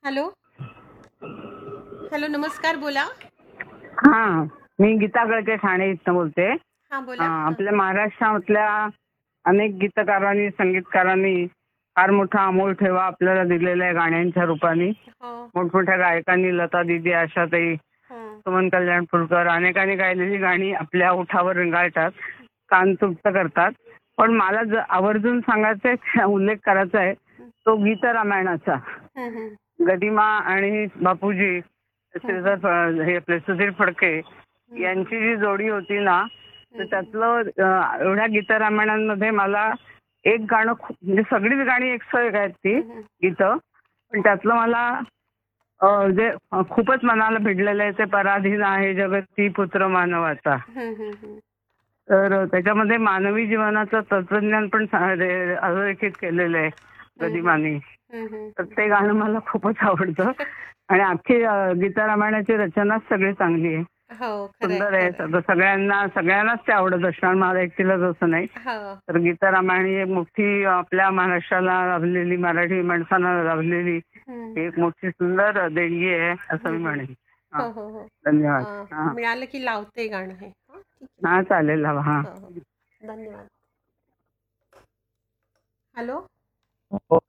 Hello, hello, नमस्कार, बोला. हा, मी गीता गळके ठाणे इथनं बोलते. हां, बोला. हां. आपल्या महाराष्ट्रातल्या अनेक गीतकारांनी संगीतकारांनी फार मोठा अमोल ठेवा आपल्याला दिलेला आहे गाण्यांच्या रूपाने. हो. मोठमोठ्या गायकांनी लता दीदी, आशाताई, हं. सुमन कल्याणपूरकर अनेकांनी गायलेली गाणी आपल्या ओठावर रेंगाळतात, कान तृप्त करतात. पण मला आवर्जून सांगायचंय, उल्लेख करायचा आहे तो गीत रामायणाचा. हं, हं. गदिमा आणि बापूजी, हं, हे आपले सुधीर फडके हं. यांची जी जोडी होती ना, तर हं, त्यातलं एवढ्या गीतरामायणांमध्ये मला एक गाणं म्हणजे सगळीच गाणी 101 आहेत ती हं, हं. गीतं, पण त्यातलं मला जे खूपच मनाला भिडलेलं आहे ते पराधीन आहे जगती पुत्र मानवाचा. हं, हं, हं. तर त्याच्यामध्ये मानवी जीवनाचं तत्वज्ञान पण अधोरेखित केलेलं आहे हं, हं. गदिमानी. हं, हं. तर ते गाणं मला खूपच आवडतं आणि अख्खी गीता रामायणाची रचनाच सगळी चांगली आहे, हो, खरंय, सुंदर आहे. खरंय. सगळ्यांनाच ते आवडत असणार, मला एकटीलाच असं नाही. हो. तर गीता रामायण ही एक मोठी आपल्या महाराष्ट्राला लाभलेली, मराठी माणसांना लाभलेली हं. ही एक मोठी सुंदर देणगी आहे असं हं, मी हं. म्हणेन. हा, हो, हो, हो. धन्यवाद. हा, मिळालं की लावते गाणं हे. हां, ठीक आहे. हा, चालेल. हा. हो, हो. धन्यवाद. हॅलो. हो.